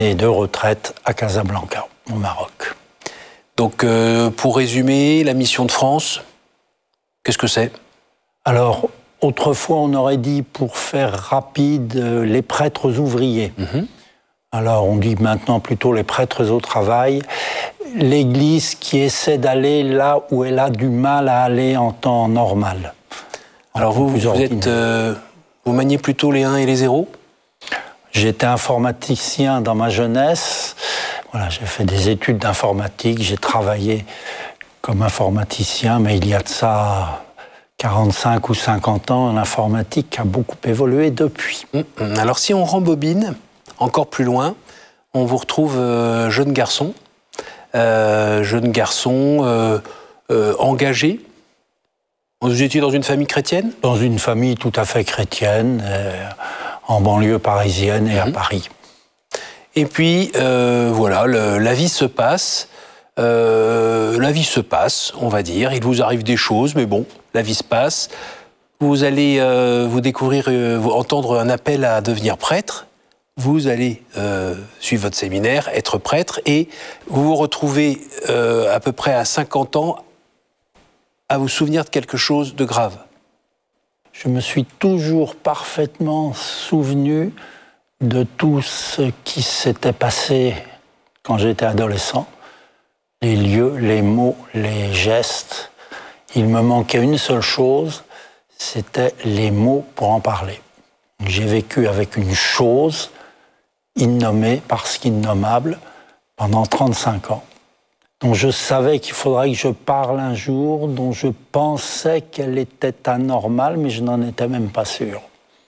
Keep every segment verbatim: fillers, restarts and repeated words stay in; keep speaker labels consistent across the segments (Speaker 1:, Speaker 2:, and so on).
Speaker 1: et de retraite à Casablanca, au Maroc.
Speaker 2: Donc, euh, pour résumer, la mission de France, qu'est-ce que c'est ?
Speaker 1: Alors, autrefois, on aurait dit, pour faire rapide, euh, les prêtres ouvriers. Mmh. Alors, on dit maintenant plutôt les prêtres au travail. L'Église qui essaie d'aller là où elle a du mal à aller en temps normal.
Speaker 2: Alors, vous, vous, êtes, euh, vous maniez plutôt les un et les zéro ?
Speaker 1: J'étais informaticien dans ma jeunesse. Voilà, j'ai fait des études d'informatique. J'ai travaillé comme informaticien, mais il y a de ça quarante-cinq ou cinquante ans, l'informatique a beaucoup évolué depuis.
Speaker 2: Alors, si on rembobine encore plus loin, on vous retrouve euh, jeune garçon, euh, jeune garçon euh, euh, engagé. Vous étiez dans une famille chrétienne ?
Speaker 1: Dans une famille tout à fait chrétienne, euh, en banlieue parisienne et mmh. à Paris.
Speaker 2: Et puis, euh, voilà, le, la vie se passe. Euh, la vie se passe, on va dire. Il vous arrive des choses, mais bon, la vie se passe. Vous allez euh, vous découvrir, euh, vous entendre un appel à devenir prêtre. Vous allez euh, suivre votre séminaire, être prêtre, et vous vous retrouvez euh, à peu près à cinquante ans à vous souvenir de quelque chose de grave.
Speaker 1: Je me suis toujours parfaitement souvenu de tout ce qui s'était passé quand j'étais adolescent. Les lieux, les mots, les gestes. Il me manquait une seule chose, c'était les mots pour en parler. J'ai vécu avec une chose innommée parce qu'innommable pendant trente-cinq ans, dont je savais qu'il faudrait que je parle un jour, dont je pensais qu'elle était anormale, mais je n'en étais même pas sûr.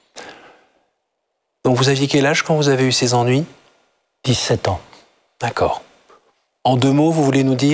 Speaker 2: Donc vous aviez quel âge quand vous avez eu ces ennuis ?
Speaker 1: dix-sept ans.
Speaker 2: D'accord. En deux mots, vous voulez nous dire ?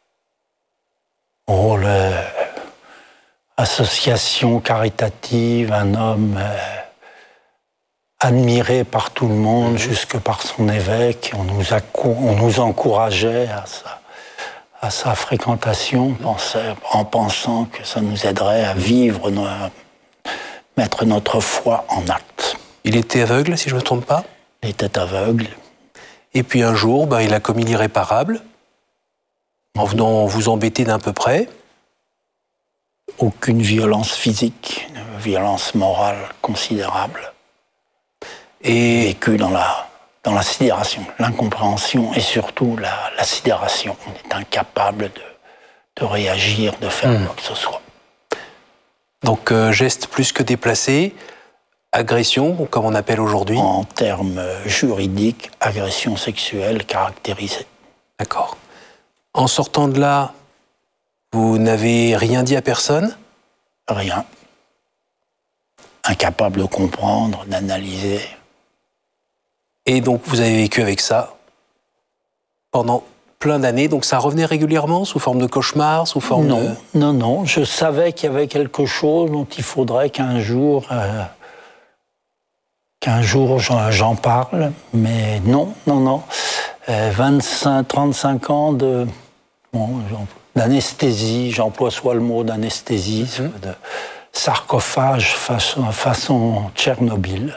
Speaker 1: Oh, l'association caritative, un homme euh, admiré par tout le monde, mmh. jusque par son évêque. On nous, a, on nous encourageait à sa, à sa fréquentation, pensait, en pensant que ça nous aiderait à vivre, nos, mettre notre foi en acte.
Speaker 2: Il était aveugle, si je ne me trompe pas ?
Speaker 1: Il était aveugle.
Speaker 2: Et puis un jour, ben, il a commis l'irréparable, en venant vous embêter d'un peu près.
Speaker 1: Aucune violence physique, une violence morale considérable. Et vécu dans la, dans la sidération, l'incompréhension et surtout la, la sidération. On est incapable de, de réagir, de faire mmh. quoi que ce soit.
Speaker 2: Donc, euh, geste plus que déplacé, agression, comme on appelle aujourd'hui.
Speaker 1: En termes juridiques, agression sexuelle caractérisée.
Speaker 2: D'accord. En sortant de là, vous n'avez rien dit à personne ?
Speaker 1: Rien. Incapable de comprendre, d'analyser.
Speaker 2: Et donc, vous avez vécu avec ça pendant plein d'années. Donc, ça revenait régulièrement sous forme de cauchemar, sous forme
Speaker 1: non,
Speaker 2: de...
Speaker 1: Non, non, je savais qu'il y avait quelque chose dont il faudrait qu'un jour... Euh, qu'un jour j'en, j'en parle, mais non, non, non. Euh, vingt-cinq, trente-cinq ans de, bon, d'anesthésie, j'emploie soit le mot d'anesthésie, mmh. soit de sarcophage façon, façon Tchernobyl.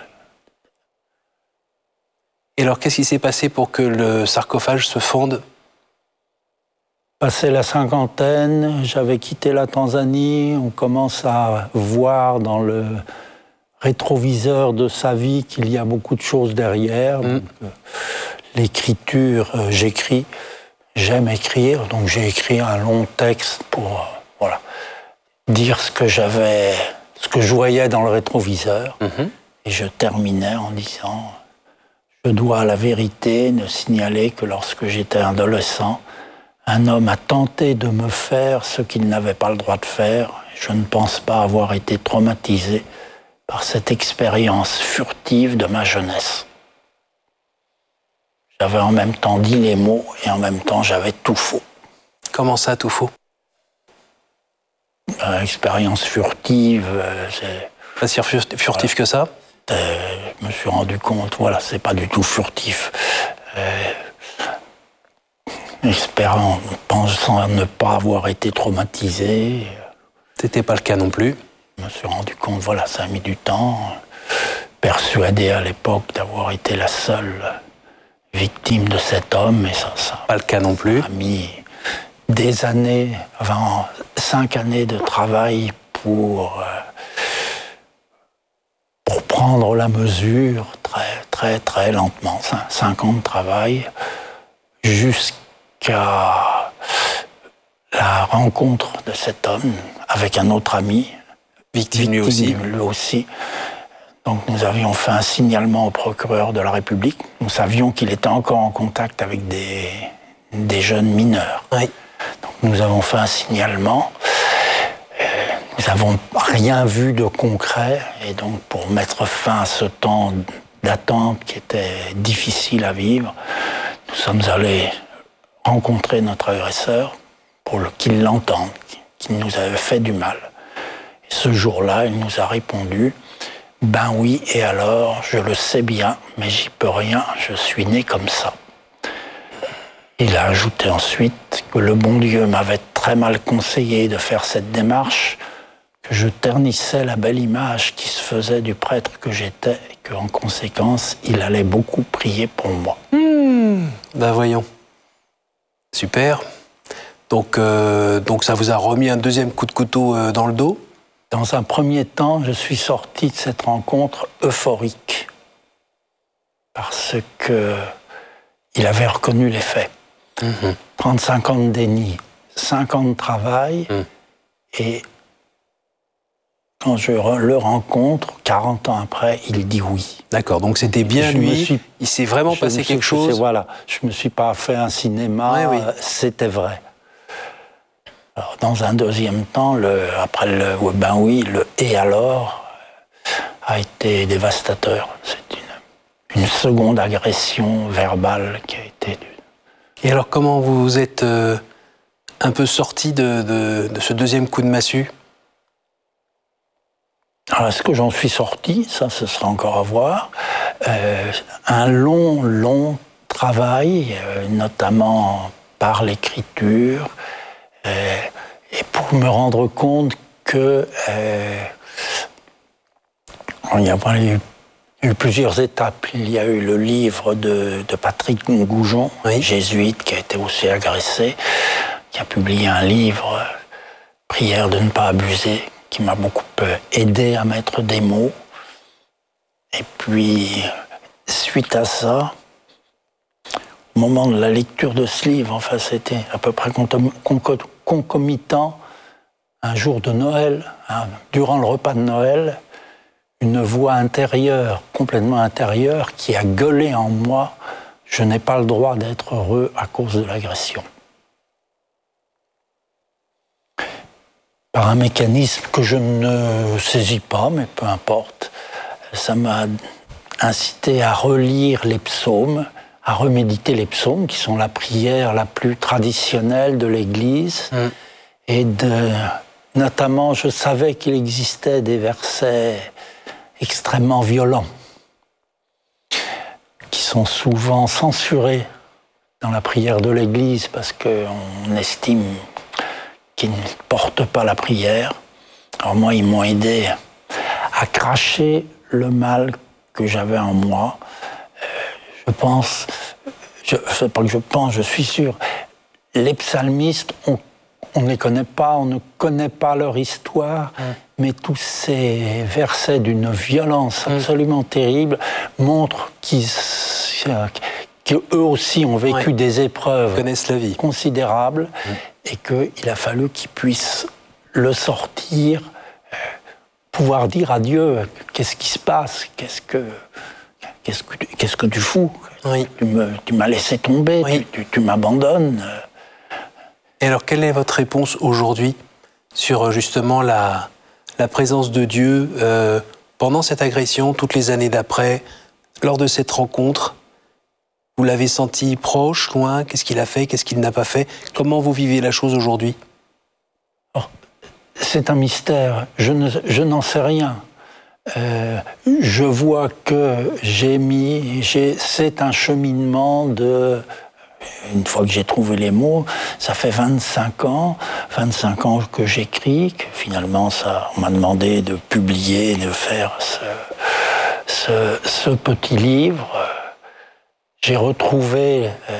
Speaker 2: Et alors, qu'est-ce qui s'est passé pour que le sarcophage se fonde ?
Speaker 1: Passé la cinquantaine, j'avais quitté la Tanzanie, on commence à voir dans le rétroviseur de sa vie qu'il y a beaucoup de choses derrière. Mmh. Donc, euh, l'écriture, euh, j'écris, j'aime écrire, donc j'ai écrit un long texte pour euh, voilà, dire ce que j'avais, ce que je voyais dans le rétroviseur. Mmh. Et je terminais en disant, je dois à la vérité ne signaler que lorsque j'étais adolescent, un homme a tenté de me faire ce qu'il n'avait pas le droit de faire. Je ne pense pas avoir été traumatisé par cette expérience furtive de ma jeunesse. J'avais en même temps dit les mots et en même temps j'avais tout faux.
Speaker 2: Comment ça, tout faux ?
Speaker 1: euh, Expérience furtive, euh, c'est...
Speaker 2: Pas si furtif voilà. que ça ?
Speaker 1: euh, Je me suis rendu compte, voilà, c'est pas du tout furtif. Euh, espérant, pensant ne pas avoir été traumatisé.
Speaker 2: C'était pas le cas non plus.
Speaker 1: Je me suis rendu compte, voilà, ça a mis du temps. Persuadé à l'époque d'avoir été la seule victime de cet homme, et ça, ça
Speaker 2: Pas le cas non plus.
Speaker 1: a mis des années, enfin cinq années de travail pour, euh, pour prendre la mesure, très, très, très lentement. Cin- Cinq ans de travail, jusqu'à la rencontre de cet homme avec un autre ami,
Speaker 2: Victime lui aussi.
Speaker 1: lui aussi. Donc nous avions fait un signalement au procureur de la République. Nous savions qu'il était encore en contact avec des, des jeunes mineurs.
Speaker 2: Oui.
Speaker 1: Donc nous avons fait un signalement. Euh, Nous n'avons rien vu de concret. Et donc pour mettre fin à ce temps d'attente qui était difficile à vivre, nous sommes allés rencontrer notre agresseur pour le- qu'il l'entende, qu'il nous avait fait du mal. Et ce jour-là, il nous a répondu: « Ben oui, et alors, je le sais bien, mais j'y peux rien, je suis né comme ça. » Il a ajouté ensuite que le bon Dieu m'avait très mal conseillé de faire cette démarche, que je ternissais la belle image qui se faisait du prêtre que j'étais, et qu'en conséquence, il allait beaucoup prier pour moi.
Speaker 2: Ben voyons. Super. Donc, euh, donc ça vous a remis un deuxième coup de couteau euh, dans le dos.
Speaker 1: Dans un premier temps, je suis sorti de cette rencontre euphorique, parce que il avait reconnu les faits.
Speaker 2: Mhm.
Speaker 1: trente-cinq ans de déni, cinq ans de travail,
Speaker 2: Mhm.
Speaker 1: et quand je re- le rencontre, quarante ans après, il dit oui.
Speaker 2: D'accord, donc c'était bien
Speaker 1: Je me
Speaker 2: lui.
Speaker 1: suis-
Speaker 2: Il s'est vraiment
Speaker 1: Je
Speaker 2: passé
Speaker 1: me suis-
Speaker 2: quelque
Speaker 1: c'est-
Speaker 2: chose.
Speaker 1: Voilà, je ne me suis pas fait un cinéma,
Speaker 2: Oui, oui.
Speaker 1: euh, c'était vrai. Alors, dans un deuxième temps, le, après le « ben oui », le « et alors » a été dévastateur. C'est une, une seconde agression verbale qui a été...
Speaker 2: Et alors, comment vous vous êtes euh, un peu sorti de, de, de ce deuxième coup de massue?
Speaker 1: Alors, est-ce que j'en suis sorti? Ça, ce sera encore à voir. Euh, un long, long travail, euh, notamment par l'écriture, euh, et pour me rendre compte que euh, il y a pas eu, eu plusieurs étapes. Il y a eu le livre de, de Patrick Goujon,
Speaker 2: Oui.
Speaker 1: jésuite, qui a été aussi agressé, qui a publié un livre, Prière de ne pas abuser, qui m'a beaucoup euh, aidé à mettre des mots. Et puis, suite à ça, au moment de la lecture de ce livre, enfin c'était à peu près contom- conco- concomitant, un jour de Noël, hein, durant le repas de Noël, une voix intérieure, complètement intérieure, qui a gueulé en moi: « Je n'ai pas le droit d'être heureux à cause de l'agression. » Par un mécanisme que je ne saisis pas, mais peu importe, ça m'a incité à relire les psaumes, à reméditer les psaumes, qui sont la prière la plus traditionnelle de l'Église.
Speaker 2: Mm.
Speaker 1: Et de, notamment, je savais qu'il existait des versets extrêmement violents, qui sont souvent censurés dans la prière de l'Église, parce qu'on estime qu'ils ne portent pas la prière. Alors moi, ils m'ont aidé à cracher le mal que j'avais en moi. Euh, je pense, je, c'est pas que je pense, je suis sûr, les psalmistes, on on ne les connaît pas, on ne connaît pas leur histoire, mmh. mais tous ces versets d'une violence absolument mmh. terrible montrent qu'ils, qu'eux aussi ont vécu ouais. des épreuves
Speaker 2: connaissent la vie.
Speaker 1: considérables mmh. et qu'il a fallu qu'ils puissent le sortir, euh, pouvoir dire à Dieu qu'est-ce qui se passe, qu'est-ce que, qu'est-ce que, qu'est-ce que tu fous, oui. tu, me, tu m'as laissé tomber, oui. tu, tu, tu m'abandonnes.
Speaker 2: Et alors, quelle est votre réponse aujourd'hui sur justement la, la présence de Dieu euh, pendant cette agression, toutes les années d'après, lors de cette rencontre? Vous l'avez senti proche, loin? Qu'est-ce qu'il a fait? Qu'est-ce qu'il n'a pas fait? Comment vous vivez la chose aujourd'hui?
Speaker 1: Oh, c'est un mystère. Je, ne, je n'en sais rien. Euh, je vois que j'ai mis... J'ai, c'est un cheminement de... Une fois que j'ai trouvé les mots, ça fait vingt-cinq ans, vingt-cinq ans que j'écris, que finalement ça, on m'a demandé de publier, de faire ce, ce, ce petit livre. j'ai retrouvé